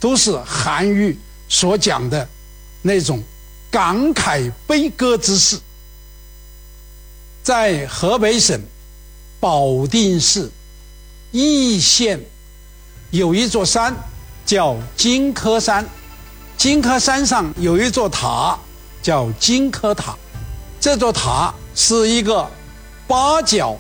都是韩愈所讲的那种感慨悲歌之士。在河北省保定市易县有一座山叫荆轲山，荆轲山上有一座塔叫荆轲塔，这座塔是一个8角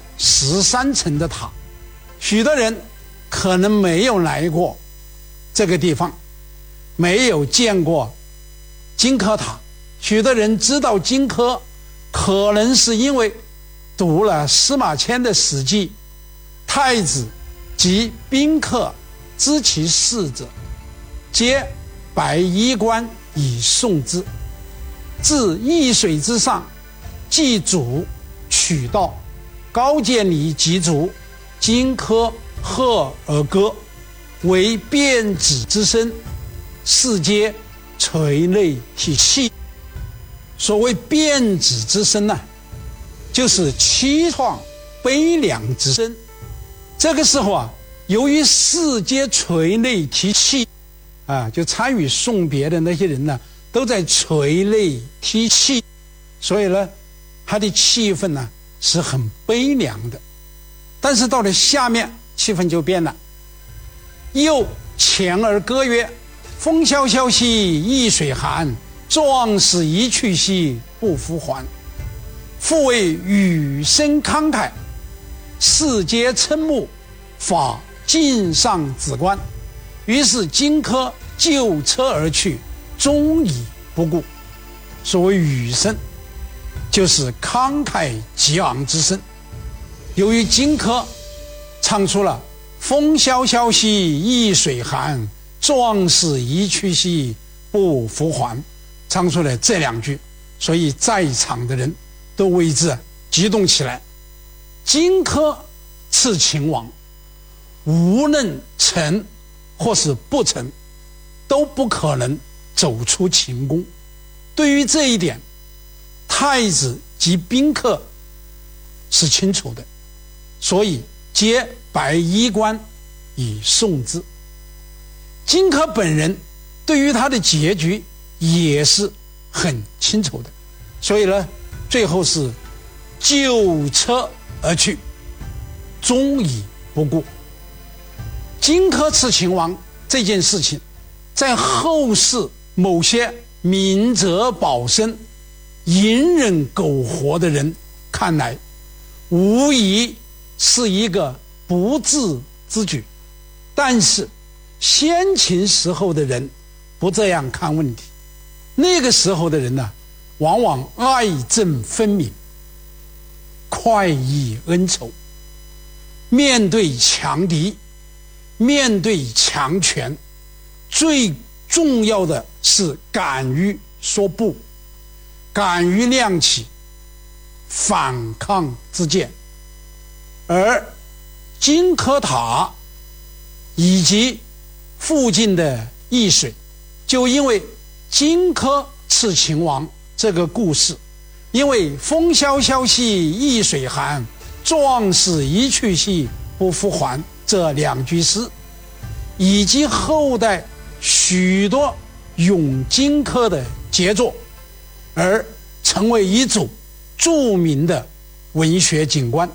13层的塔，许多人可能没有来过这个地方，没有见过荆轲塔。许多人知道荆轲，可能是因为读了司马迁的《史记》，太子及宾客知其事者，皆白衣冠以送之。至易水之上，祭祖取道，高渐离及卒，荆轲贺而歌，为卞子之身，世皆垂泪涕泣。所谓卞子之身呢，就是凄怆悲凉之声。这个时候啊，由于世皆垂泪涕泣啊，就参与送别的那些人呢，都在垂泪涕泣，所以呢，他的气氛呢是很悲凉的。但是到了下面，气氛就变了。又前而歌曰：“风萧萧兮易水寒，壮士一去兮不复还。复谓羽声慷慨，世皆瞠目，法尽上子观。”于是荆轲就车而去，终已不顾。所谓羽声，就是慷慨激昂之声。由于荆轲唱出了“风萧萧兮易水寒，壮士一去兮不复还”，唱出了这2句，所以在场的人都为之激动起来。荆轲刺秦王，无论成或是不成，都不可能走出秦宫。对于这一点，太子及宾客是清楚的，所以皆白衣冠以送之。荆轲本人对于他的结局也是很清楚的，所以呢，最后是就车而去，终已不顾。荆轲刺秦王这件事情，在后世某些明哲保身、隐忍苟活的人看来，无疑是一个不智之举。但是先秦时候的人不这样看问题，那个时候的人呢，往往爱憎分明，快意恩仇。面对强敌，面对强权，最重要的是敢于说不，敢于亮起反抗之剑。而荆轲塔以及附近的易水，就因为荆轲刺秦王这个故事，因为风萧萧兮易水寒，壮士一去兮不复还这2句诗，以及后代许多咏荆轲的杰作，而成为一组著名的文学景观。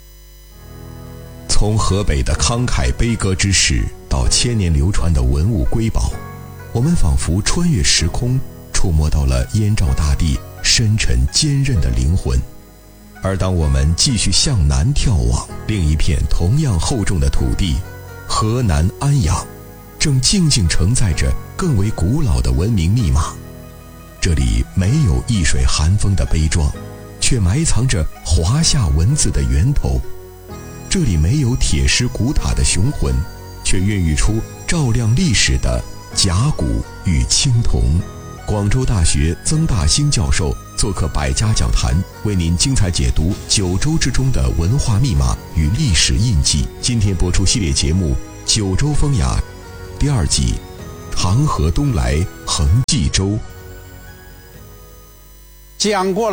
从河北的慷慨悲歌之士到千年流传的文物瑰宝，我们仿佛穿越时空，触摸到了燕赵大地深沉坚韧的灵魂。而当我们继续向南眺望，另一片同样厚重的土地河南安阳，正静静承载着更为古老的文明密码。这里没有易水寒风的悲壮，却埋藏着华夏文字的源头。这里没有铁石古塔的雄浑，却孕育出照亮历史的甲骨与青铜。广州大学曾大兴教授做客百家讲坛，为您精彩解读九州之中的文化密码与历史印记。今天播出系列节目《九州风雅》第2集，唐河东来横济州。 讲过了